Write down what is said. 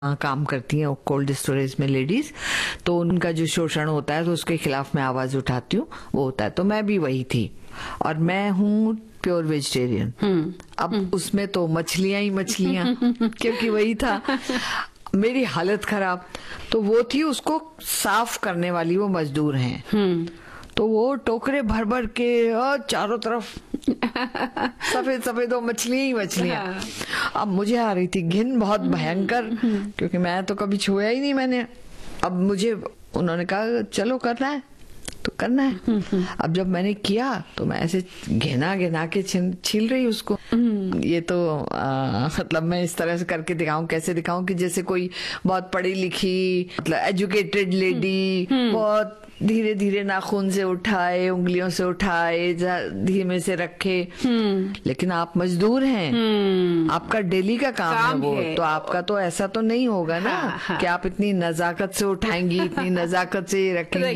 काम करती हैं कोल्ड स्टोरेज में लेडीज, तो उनका जो शोषण होता है तो उसके खिलाफ मैं आवाज उठाती हूँ, वो होता है। तो मैं भी वही थी और मैं हूँ प्योर वेजिटेरियन। अब उसमें तो मछलियां ही मछलियां क्योंकि वही था। मेरी हालत खराब, तो वो थी उसको साफ करने वाली, वो मजदूर हैं। तो वो टोकरे भर भर के चारों तरफ सफेद सफेद वो मछलियां ही मछलियां। अब मुझे आ रही थी घिन बहुत भयंकर, क्योंकि मैं तो कभी छुआ ही नहीं मैंने। अब मुझे उन्होंने कहा चलो करना है तो करना है। अब जब मैंने किया तो मैं ऐसे घिना घिना के छील रही उसको। ये तो मतलब मैं इस तरह से करके दिखाऊं, कैसे दिखाऊं कि जैसे कोई बहुत पढ़ी लिखी मतलब एजुकेटेड लेडी बहुत धीरे धीरे नाखून से उठाए, उंगलियों से उठाए, धीमे से रखे। लेकिन आप मजदूर हैं, आपका डेली का काम है वो, तो आपका तो ऐसा तो नहीं होगा ना कि आप इतनी नजाकत से उठाएंगी, इतनी नजाकत से रखेंगी।